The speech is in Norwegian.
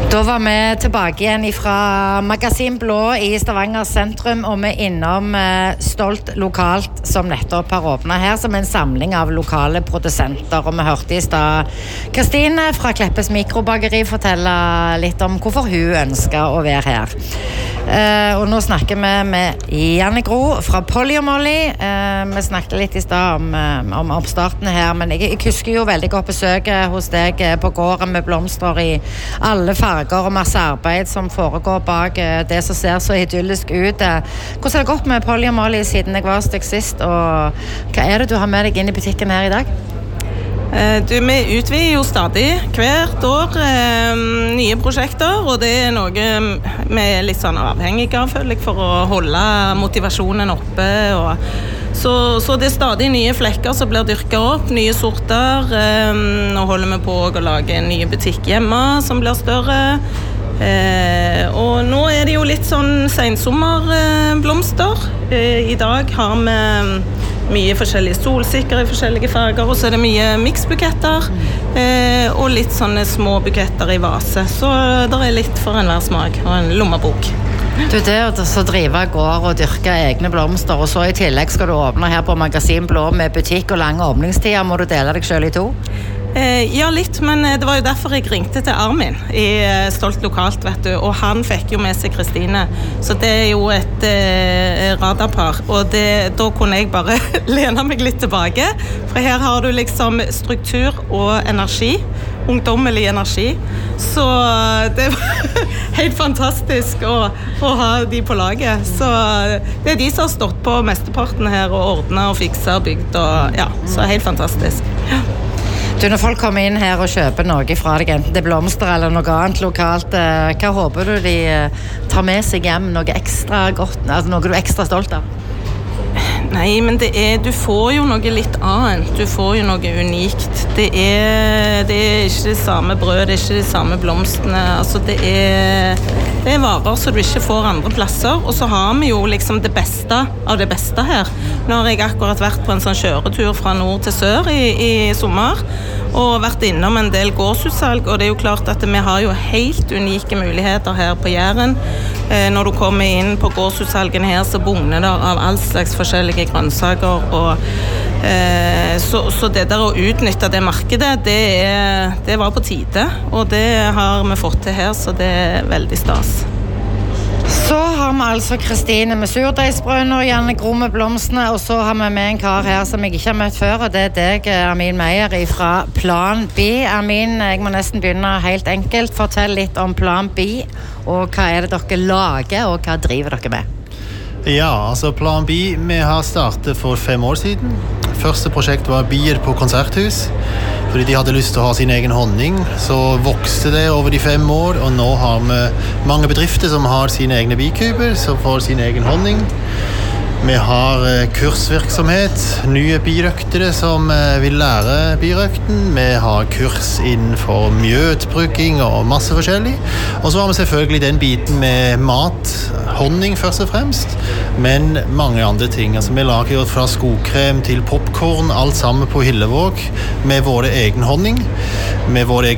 Da var vi tilbake igjen fra Magasin Blå i Stavanger sentrum, og vi innom Stolt Lokalt, som nettopp har åpnet her, som en samling av lokale produsenter. Og vi hørte i sted Kristine fra Kleppes Mikrobakeri fortelle litt om hvorfor hun ønsket å være her. Og nå snakker vi med Janne Gro fra Polly og Molly. Vi snakket litt i sted om oppstarten her, men jeg husker jo veldig godt besøket hos deg på gården med blomster i alle farger og masse arbeid som foregår bak det som ser så idyllisk ut. Hvordan har det gått med Polly og Molly siden jeg var hos deg sist, og hva er det du har med deg inn i butikken her i dag? Vi utvider jo stadig hvert år nye prosjekter, og det er noe vi er litt sånn avhengig av, føler jeg, for å holde motivasjonen oppe. Så det er stadig nye flekker som blir dyrket opp, nye sorter. Nå holder vi på å lage en ny butikk hjemme som blir større. Og nå er det jo litt sånn sensommerblomster. I dag har vi mye forskjellige solsikker i forskjellige farger, og så er det mye miksbuketter og litt sånne små buketter i vase. Så det er litt for enhver smak og en lommebok. Du, det å drive gård og dyrke egne blomster, og så i tillegg skal du åpne her på Magasin Blå med butikk og lange åpningstider. Må du dele deg selv i to? Ja, litt, men det var jo derfor jeg ringte til Armin i Stolt Lokalt, vet du, og han fikk jo med seg Kristine, så det er jo et radarpar, og da kunne jeg bare lene meg litt tilbake, for her har du liksom struktur og energi, ungdommelig energi, så det var helt fantastisk å ha de på laget, så det er de som har stått på mesteparten her og ordnet og fikset og bygd, og ja, så helt fantastisk. Ja. Du, når folk kommer inn her og kjøper noe fra deg, enten det er blomster eller noe annet lokalt, hva håper du de tar med seg hjem, noe ekstra godt, altså noe du er ekstra stolt av? Nei, men du får jo noe litt annet, du får jo noe unikt. Det er ikke det samme brød, det er ikke de samme blomstene, altså det er varer som du ikke får andre plasser, og så har vi jo liksom det beste av det beste her. Nå har jeg akkurat vært på en sånn kjøretur fra nord til sør i sommer, og vært innom en del gårdsutsalg, og det er jo klart at vi har jo helt unike muligheter her på Jæren. Når du kommer inn på gårdsutsalgen her, så bugner det av all slags forskjellige grønnsaker, og så det der å utnytte det markedet, det var på tide, og det har vi fått til her, så det er veldig stas. Så har vi altså Kristine med surdeigsbrød og Janne Gro med blomstene, og så har vi med en kar her som jeg ikke har møtt før, og det er deg, Amin Meyer, fra Plan B. Amin, jeg må nesten begynne helt enkelt. Fortell litt om Plan B, og hva er det dere lager, og hva driver dere med? Ja, altså Plan B, vi har startet for 5 år siden. Første prosjekt var bier på konserthus, fordi de hadde lyst til å ha sin egen honning. Så vokste det over de 5 år, og nå har vi mange bedrifter som har sine egne bikuber, som får sin egen honning. Vi har kursvirksomhet, nye birøktere som vil lære birøkten. Vi har kurs innenfor mjødbruking og masse forskjellig. Og så har vi selvfølgelig den biten med mat, honning først og fremst, men mange andre ting. Altså, vi lager jo fra skokrem til popcorn, alt sammen på Hillevåg, med vår egen honning, med vår